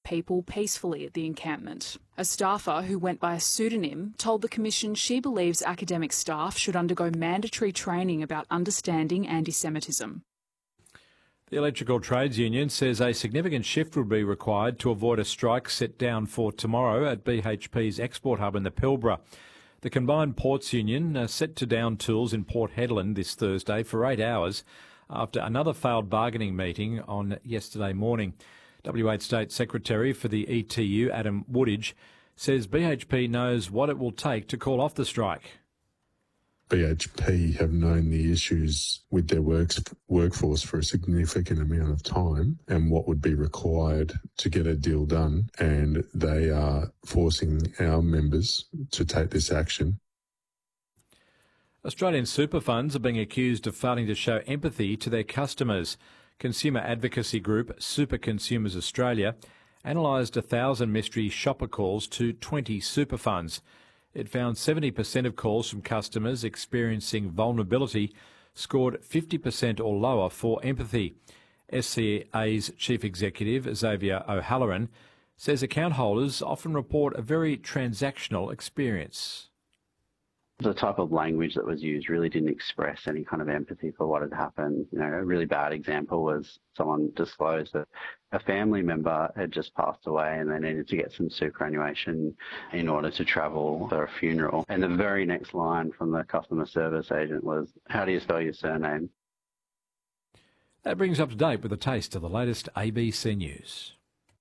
people peacefully at the encampment. A staffer who went by a pseudonym told the Commission she believes academic staff should undergo mandatory training about understanding anti-Semitism. The Electrical Trades Union says a significant shift would be required to avoid a strike set down for tomorrow at BHP's export hub in the Pilbara. The Combined Ports Union are set to down tools in Port Hedland this Thursday for 8 hours after another failed bargaining meeting on yesterday morning. WA State Secretary for the ETU, Adam Woodage, says BHP knows what it will take to call off the strike. BHP have known the issues with their workforce for a significant amount of time and what would be required to get a deal done, and they are forcing our members to take this action. Australian super funds are being accused of failing to show empathy to their customers. Consumer advocacy group Super Consumers Australia analysed 1,000 mystery shopper calls to 20 super funds. It found 70% of calls from customers experiencing vulnerability scored 50% or lower for empathy. SCA's Chief Executive, Xavier O'Halloran, says account holders often report a very transactional experience. The type of language that was used really didn't express any kind of empathy for what had happened. You know, a really bad example was someone disclosed that a family member had just passed away and they needed to get some superannuation in order to travel for a funeral. And the very next line from the customer service agent was, "How do you spell your surname?" That brings up to date with a taste of the latest ABC News.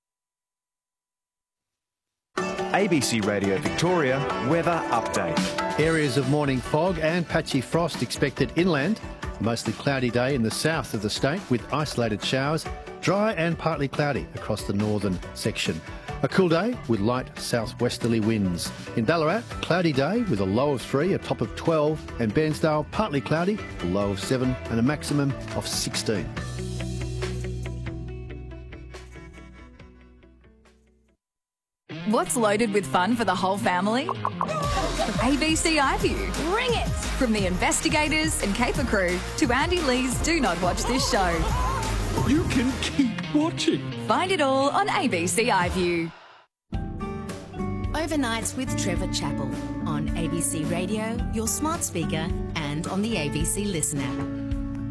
ABC Radio Victoria weather update. Areas of morning fog and patchy frost expected inland. Mostly cloudy day in the south of the state with isolated showers. Dry and partly cloudy across the northern section. A cool day with light southwesterly winds. In Ballarat, cloudy day with a low of 3, a top of 12. And Bairnsdale, partly cloudy, a low of 7 and a maximum of 16. What's loaded with fun for the whole family? ABC iView. Bring it! From the investigators and caper crew to Andy Lee's Do Not Watch This Show. You can keep watching. Find it all on ABC iView. Overnights with Trevor Chappell on ABC Radio, your smart speaker, and on the ABC Listen app.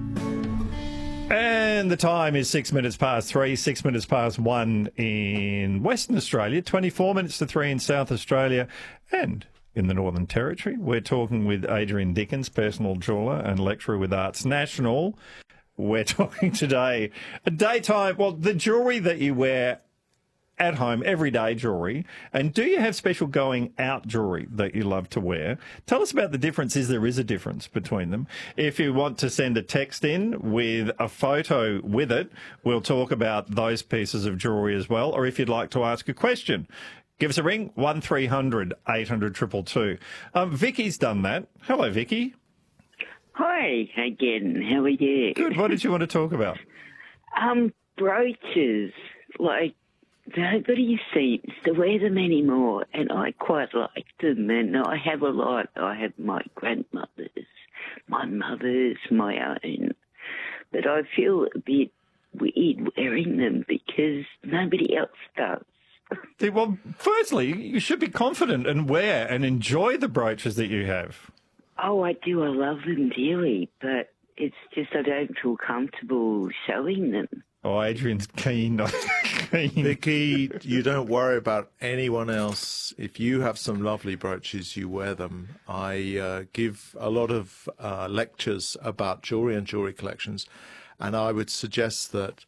And the time is 6 minutes past 3, 6 minutes past 1 in Western Australia, 24 minutes to 3 in South Australia and in the Northern Territory. We're talking with Adrian Dickens, personal jeweller and lecturer with Arts National. We're talking today the jewellery that you wear at home, everyday jewellery. And do you have special going out jewellery that you love to wear? Tell us about the difference, there is a difference between them. If you want to send a text in with a photo with it, we'll talk about those pieces of jewellery as well. Or if you'd like to ask a question, give us a ring, 1300 800 222. Vicky's done that. Hello, Vicky. Hi again. How are you? Good. What did you want to talk about? Brooches. Like, nobody seems to wear them anymore, and I quite like them, and I have a lot. I have my grandmother's, my mother's, my own. But I feel a bit weird wearing them because nobody else does. Well, firstly, you should be confident and wear and enjoy the brooches that you have. Oh, I do. I love them dearly, but it's just I don't feel comfortable showing them. Oh, Adrian's keen. Vicky, you don't worry about anyone else. If you have some lovely brooches, you wear them. I give a lot of lectures about jewellery and jewellery collections, and I would suggest that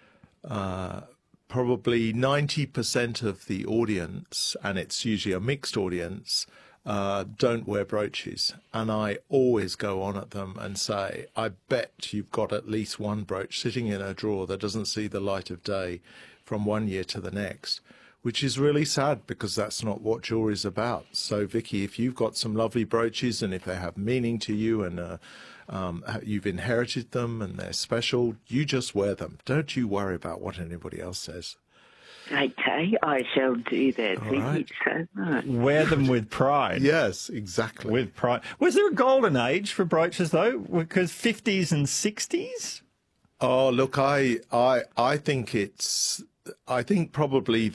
probably 90% of the audience, and it's usually a mixed audience, don't wear brooches. And I always go on at them and say, I bet you've got at least one brooch sitting in a drawer that doesn't see the light of day from one year to the next, which is really sad because that's not what jewelry is about. So, Vicky, if you've got some lovely brooches and if they have meaning to you and you've inherited them and they're special, you just wear them. Don't you worry about what anybody else says. Okay, I shall do that. Thank you so much. Wear them with pride. Yes, exactly. With pride. Was there a golden age for brooches, though? Because 50s and 60s? Oh, look, I think probably